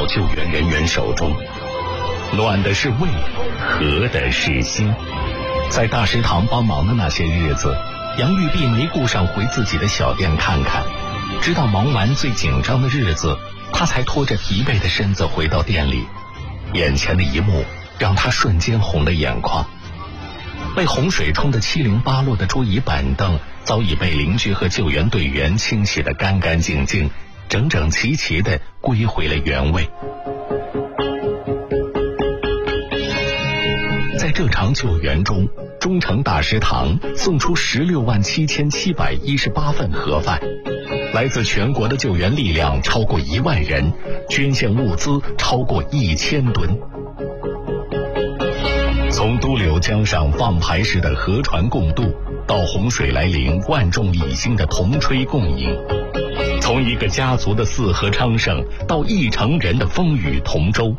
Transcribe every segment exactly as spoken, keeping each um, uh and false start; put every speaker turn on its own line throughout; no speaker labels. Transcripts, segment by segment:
到救援人员手中。暖的是胃，和的是心。在大食堂帮忙的那些日子，杨玉璧没顾上回自己的小店看看，直到忙完最紧张的日子，他才拖着疲惫的身子回到店里。眼前的一幕让他瞬间红了眼眶。被洪水冲得七零八落的桌椅板凳早已被邻居和救援队员清洗得干干净净，整整齐齐地归回了原位。在这场救援中，中诚大食堂送出十六万七千七百一十八份盒饭，来自全国的救援力量超过一万人，捐献物资超过一千吨。从都柳江上放牌时的河船共渡，到洪水来临万众礼心的同吹共饮，从一个家族的四合昌盛到一城人的风雨同舟，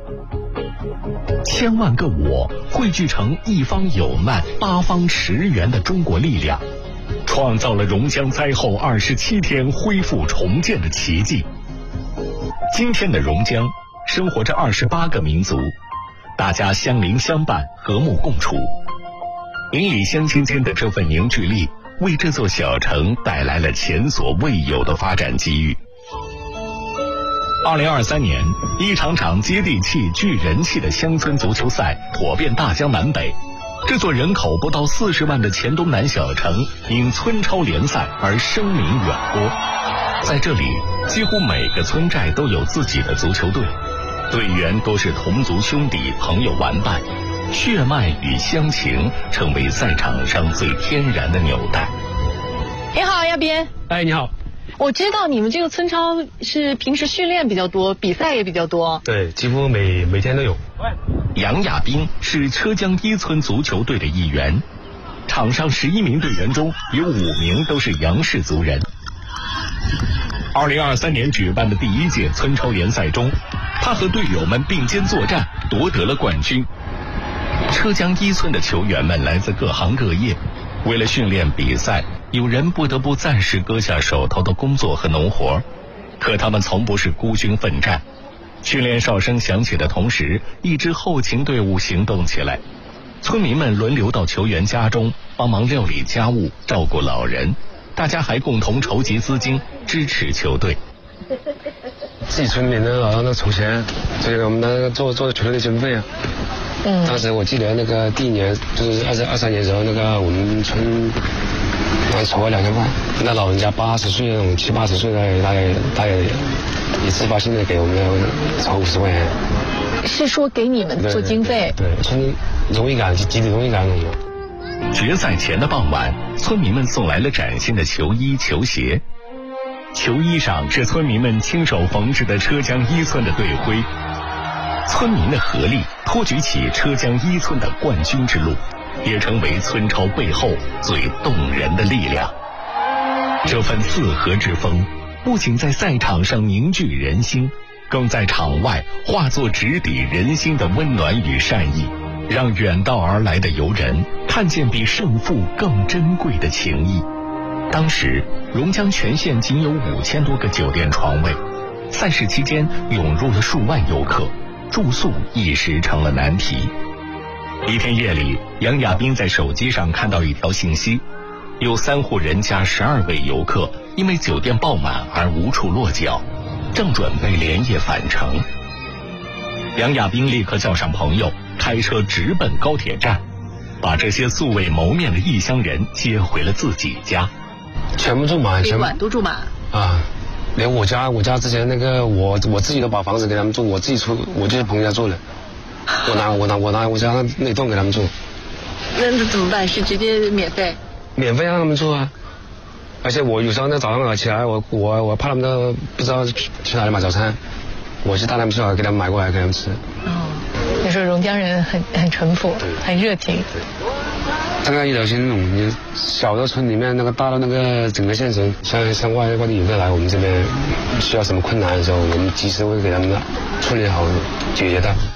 千万个我汇聚成一方有难八方驰援的中国力量，创造了榕江灾后二十七天恢复重建的奇迹。今天的榕江生活着二十八个民族，大家相邻相伴，和睦共处。邻里乡亲间的这份凝聚力，为这座小城带来了前所未有的发展机遇。二零二三年，一场场接地气、聚人气的乡村足球赛火遍大江南北。这座人口不到四十万的黔东南小城，因村超联赛而声名远播。在这里，几乎每个村寨都有自己的足球队，队员都是同族兄弟、朋友玩伴，血脉与乡情成为赛场上最天然的纽带。
你好，亚斌。
哎，你好。
我知道你们这个村超是平时训练比较多，比赛也比较多。
对，几乎每每天都有。
杨亚斌是车江一村足球队的一员，场上十一名队员中有五名都是杨氏族人。二零二三年举办的第一届村超联赛中，他和队友们并肩作战，夺得了冠军。车江一村的球员们来自各行各业，为了训练比赛，有人不得不暂时搁下手头的工作和农活，可他们从不是孤军奋战。训练哨声响起的同时，一支后勤队伍行动起来，村民们轮流到球员家中帮忙料理家务，照顾老人，大家还共同筹集资金支持球队。
自己村民呢，然后呢筹钱，所以我们呢做做球队的经费啊。嗯。当时我记得那个第一年就是二十二三年的时候，那个我们村还筹了两千块，那老人家八十岁那种七八十岁的，他也他也也自发性的给我们筹五十块钱。
是说给你们做经费？
对，村荣誉感、集体荣誉感那种。
决赛前的傍晚，村民们送来了崭新的球衣、球鞋。球衣上是村民们亲手缝制的车江一村的队徽，村民的合力托举起车江一村的冠军之路，也成为村超背后最动人的力量。这份四合之风，不仅在赛场上凝聚人心，更在场外化作直抵人心的温暖与善意，让远道而来的游人看见比胜负更珍贵的情谊。当时榕江全县仅有五千多个酒店床位，赛事期间涌入了数万游客，住宿一时成了难题。一天夜里，杨亚斌在手机上看到一条信息，有三户人家十二位游客因为酒店爆满而无处落脚，正准备连夜返程。杨亚斌立刻叫上朋友，开车直奔高铁站，把这些素未谋面的异乡人接回了自己家。
全部住满，全部
都住满
啊！连我家，我家之前那个我我自己都把房子给他们住，我自己出，我就是朋友家住的，我拿我拿我拿我家那那栋给他们住。
那怎么办？是直接免费？
免费让他们住啊！而且我有时候那早上起来，我我我怕他们都不知道去去哪里买早餐，我去带他们去哪给他们买过来给他们吃。
哦，你说榕江人很很淳朴，很热情。
这个一条心那种，你小的村里面，那个大的那个整个县城，像像外外地游客来我们这边需要什么困难的时候，我们及时会给他们处理好解决的。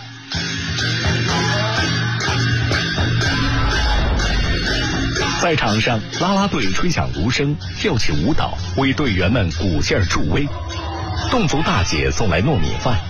在场上，啦啦队吹响芦笙，跳起舞蹈，为队员们鼓劲儿助威。侗族大姐送来糯米饭，